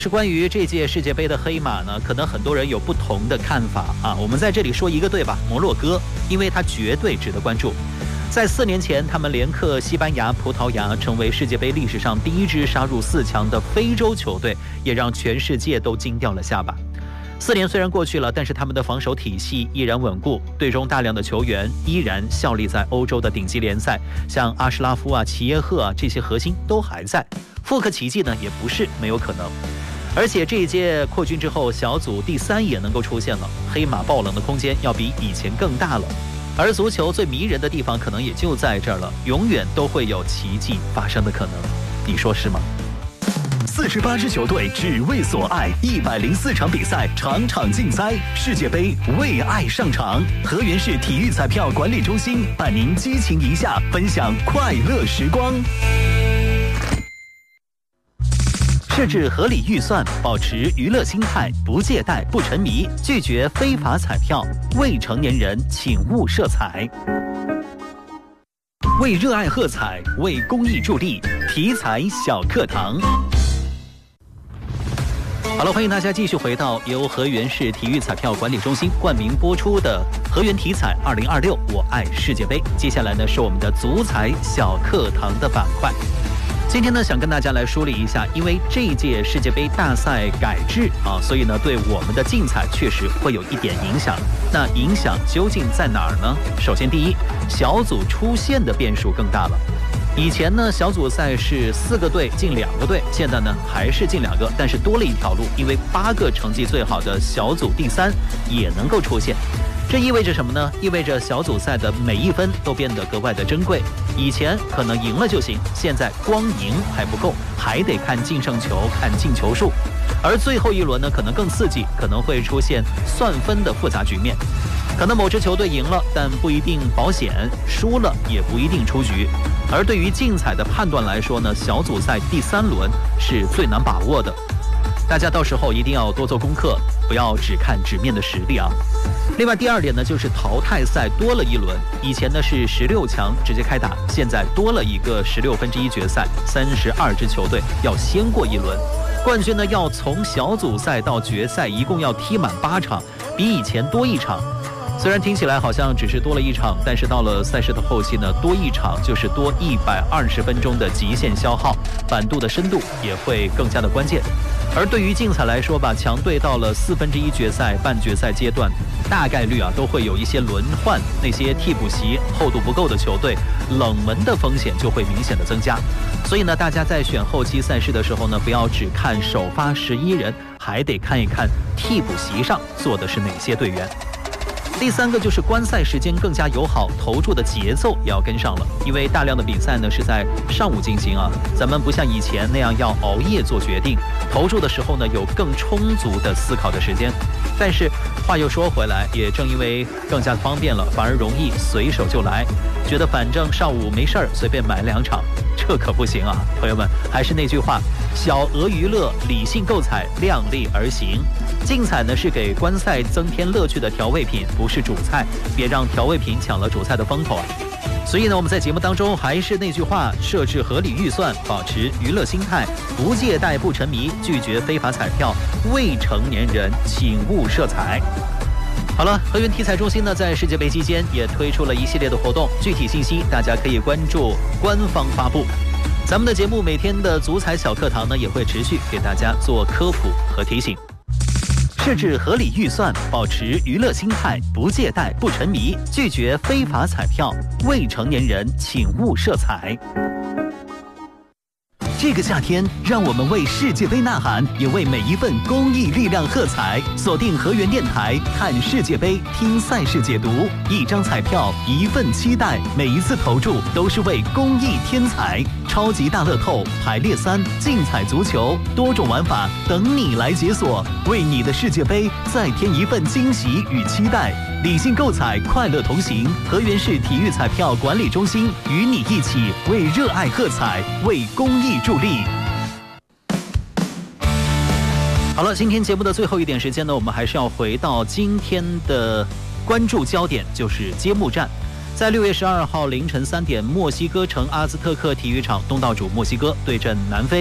是关于这届世界杯的黑马呢，可能很多人有不同的看法啊。我们在这里说一个队吧，摩洛哥，因为它绝对值得关注。在4年前，他们连克西班牙、葡萄牙，成为世界杯历史上第一支杀入4强的非洲球队，也让全世界都惊掉了下巴。4年虽然过去了，但是他们的防守体系依然稳固，队中大量的球员依然效力在欧洲的顶级联赛，像阿什拉夫啊、齐耶赫啊这些核心都还在，复刻奇迹呢也不是没有可能。而且这一届扩军之后，小组第3也能够出现了，黑马爆冷的空间要比以前更大了。而足球最迷人的地方可能也就在这儿了，永远都会有奇迹发生的可能，你说是吗 ？48支球队只为所爱，104场比赛，场场竞猜，世界杯为爱上场。河源市体育彩票管理中心伴您激情一下，分享快乐时光。设置合理预算，保持娱乐心态，不借贷，不沉迷，拒绝非法彩票。未成年人请勿涉彩。为热爱喝彩，为公益助力，体彩小课堂。好了，欢迎大家继续回到由河源市体育彩票管理中心冠名播出的河源体彩2026我爱世界杯。接下来呢是我们的足彩小课堂的板块。今天呢，想跟大家来梳理一下，因为这一届世界杯大赛改制啊，所以呢，对我们的竞彩确实会有一点影响。那影响究竟在哪儿呢？首先，第一，小组出现的变数更大了。以前呢，小组赛是4个队进2个队，现在呢还是进2个，但是多了一条路，因为8个成绩最好的小组第3也能够出现。这意味着什么呢？意味着小组赛的每一分都变得格外的珍贵。以前可能赢了就行，现在光赢还不够，还得看净胜球，看进球数。而最后一轮呢，可能更刺激，可能会出现算分的复杂局面。可能某支球队赢了，但不一定保险；输了也不一定出局。而对于竞彩的判断来说呢，小组赛第3轮是最难把握的。大家到时候一定要多做功课，不要只看纸面的实力啊。另外第2点呢，就是淘汰赛多了一轮，以前呢是16强直接开打，现在多了一个1/16决赛，32支球队要先过一轮，冠军呢要从小组赛到决赛一共要踢满8场，比以前多1场。虽然听起来好像只是多了1场，但是到了赛事的后期呢，多1场就是多120分钟的极限消耗，版度的深度也会更加的关键。而对于竞彩来说吧，强队到了1/4决赛、半决赛阶段，大概率都会有一些轮换，那些替补席厚度不够的球队，冷门的风险就会明显的增加。所以呢，大家在选后期赛事的时候呢，不要只看首发11人，还得看一看替补席上坐的是哪些队员。第3个就是观赛时间更加友好，投注的节奏也要跟上了，因为大量的比赛呢是在上午进行啊，咱们不像以前那样要熬夜做决定，投注的时候呢有更充足的思考的时间。但是话又说回来，也正因为更加方便了，反而容易随手就来，觉得反正上午没事儿，随便买2场，这可不行啊！朋友们，还是那句话，小额娱乐，理性购彩，量力而行。竞彩呢是给观赛增添乐趣的调味品，不是主菜，别让调味品抢了主菜的风头啊！所以呢，我们在节目当中还是那句话，设置合理预算，保持娱乐心态，不借贷，不沉迷，拒绝非法彩票，未成年人请勿涉彩。好了，河源体彩中心呢在世界杯期间也推出了一系列的活动，具体信息大家可以关注官方发布。咱们的节目每天的足彩小课堂呢也会持续给大家做科普和提醒。设置合理预算，保持娱乐心态，不借贷，不沉迷，拒绝非法彩票，未成年人请勿涉彩。这个夏天，让我们为世界杯呐喊，也为每一份公益力量喝彩。锁定河源电台，看世界杯，听赛事解读，一张彩票，一份期待，每一次投注都是为公益添彩。超级大乐透、排列3、竞彩足球，多种玩法等你来解锁，为你的世界杯再添一份惊喜与期待。理性购彩，快乐同行。河源市体育彩票管理中心与你一起为热爱喝彩，为公益助力。好了，今天节目的最后一点时间呢，我们还是要回到今天的关注焦点，就是揭幕战。在6月12号凌晨3点，墨西哥城阿兹特克体育场，东道主墨西哥对阵南非。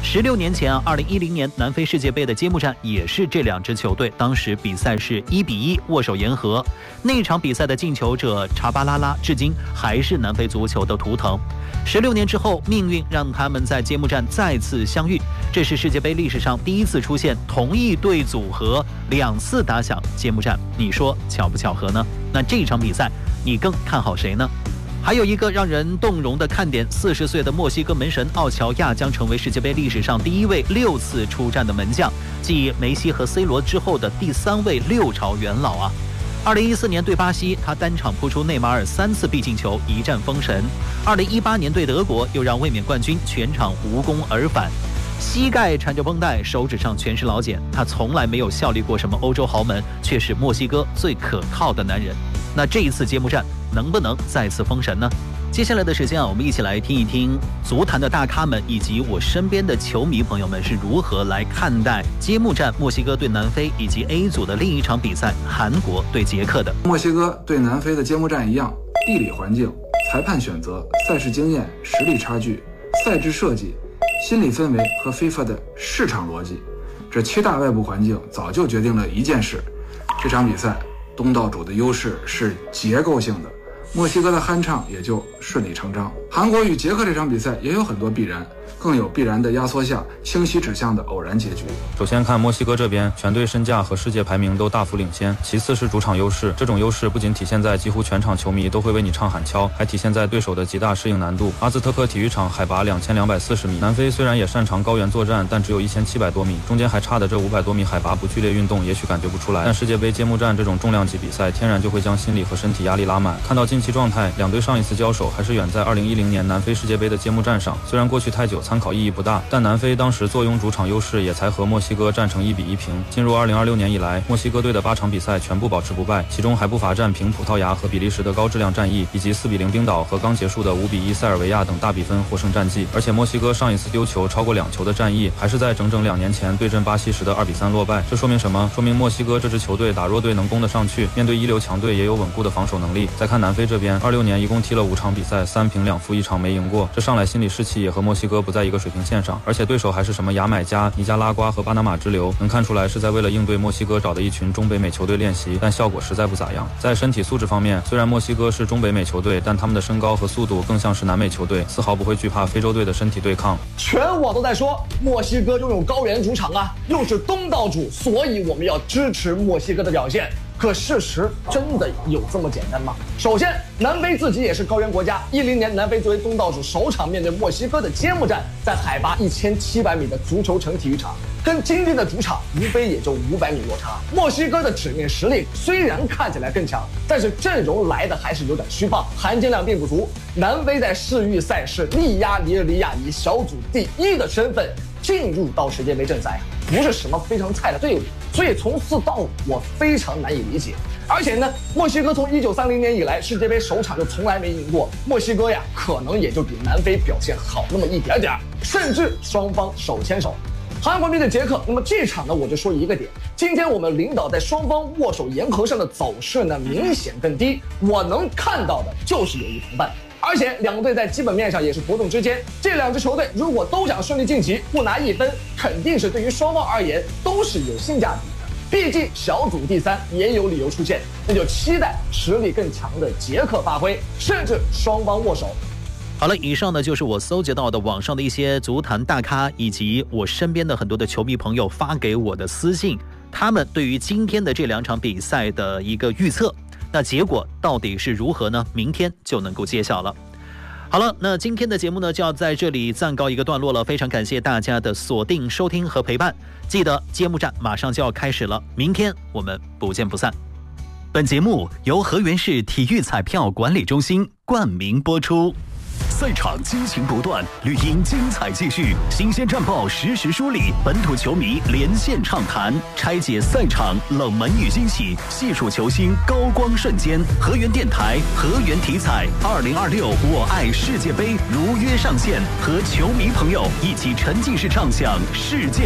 16年前2010年南非世界杯的揭幕战也是这两支球队，当时比赛是1-1握手言和。那场比赛的进球者查巴拉拉至今还是南非足球的图腾。16年之后，命运让他们在揭幕战再次相遇，这是世界杯历史上第一次出现同一队组合2次打响揭幕战，你说巧不巧合呢？那这场比赛你更看好谁呢？还有一个让人动容的看点，40岁的墨西哥门神奥乔亚将成为世界杯历史上第一位6次出战的门将，继梅西和 C 罗之后的第3位6朝元老啊。2014年对巴西，他单场扑出内马尔3次必进球，一战封神。2018年对德国，又让卫冕冠军全场无功而返。膝盖缠着绷带，手指上全是老茧，他从来没有效力过什么欧洲豪门，却是墨西哥最可靠的男人。那这一次揭幕战能不能再次封神呢？接下来的时间我们一起来听一听足坛的大咖们以及我身边的球迷朋友们是如何来看待揭幕战墨西哥对南非以及 A 组的另一场比赛韩国对捷克的。 墨西哥对南非的揭幕战一样，地理环境、裁判选择、赛事经验、实力差距、赛制设计、心理氛围和 FIFA 的市场逻辑，这7大外部环境早就决定了一件事：这场比赛东道主的优势是结构性的，墨西哥的酣畅也就顺理成章。韩国与捷克这场比赛也有很多必然，更有必然的压缩下清晰指向的偶然结局。 首先看墨西哥这边，全队身价和世界排名都大幅领先，其次是主场优势，这种优势不仅体现在几乎全场球迷都会为你唱喊敲，还体现在对手的极大适应难度。阿兹特克体育场海拔2240米，南非虽然也擅长高原作战，但只有1700多米，中间还差的这500多米海拔不剧烈运动也许感觉不出来，但世界杯揭幕战这种重量级比赛天然就会将心理和身体压力拉满。看到近期状态，两队上一次交手还是远在2010年南非世界杯的揭幕战上，虽然过去太久参考意义不大，但南非当时坐拥主场优势，也才和墨西哥战成1-1平。进入2026年以来，墨西哥队的8场比赛全部保持不败，其中还不乏战平葡萄牙和比利时的高质量战役，以及4-0冰岛和刚结束的5-1塞尔维亚等大比分获胜战绩。而且墨西哥上一次丢球超过2球的战役，还是在整整2年前对阵巴西时的2-3落败。这说明什么？说明墨西哥这支球队打弱队能攻得上去，面对一流强队也有稳固的防守能力。再看南非这边，26年一共踢了5场比赛，3平2负1场没赢过，这上来心理士气也和墨西哥不在一个水平线上，而且对手还是什么牙买加、尼加拉瓜和巴拿马之流，能看出来是在为了应对墨西哥找的一群中北美球队练习，但效果实在不咋样。在身体素质方面，虽然墨西哥是中北美球队，但他们的身高和速度更像是南美球队，丝毫不会惧怕非洲队的身体对抗。 全网都在说墨西哥拥有高原主场啊，又是东道主，所以我们要支持墨西哥的表现。可事实真的有这么简单吗？首先，南非自己也是高原国家。10年，南非作为东道主，首场面对墨西哥的揭幕战，在海拔1700米的足球城体育场，跟今天的主场无非也就500米落差。墨西哥的纸面实力虽然看起来更强，但是阵容来的还是有点虚棒，含金量并不足。南非在世预赛是力压尼日利亚，以小组第1的身份进入到世界杯正赛，不是什么非常菜的队伍，所以从4到5我非常难以理解。而且呢，墨西哥从1930年以来世界杯首场就从来没赢过，墨西哥呀可能也就比南非表现好那么一点点，甚至双方手牵手。韩国面对捷克，那么这场呢我就说一个点，今天我们领导在双方握手言和上的走势呢明显更低，我能看到的就是有一同伴。而且两队在基本面上也是伯仲之间，这2支球队如果都想顺利晋级，不拿1分，肯定是对于双方而言都是有性价比的。毕竟小组第3也有理由出现，那就期待实力更强的捷克发挥，甚至双方握手。 好了，以上呢就是我搜集到的网上的一些足坛大咖以及我身边的很多的球迷朋友发给我的私信，他们对于今天的这2场比赛的一个预测。那结果到底是如何呢？明天就能够揭晓了。好了，那今天的节目呢就要在这里暂告一个段落了，非常感谢大家的锁定收听和陪伴。记得揭幕战马上就要开始了，明天我们不见不散。本节目由河源市体育彩票管理中心冠名播出。 赛场激情不断，绿茵精彩继续，新鲜战报实时梳理，本土球迷连线畅谈，拆解赛场冷门与惊喜，细数球星高光瞬间。河源电台、河源体彩2026我爱世界杯如约上线，和球迷朋友一起沉浸式畅享世界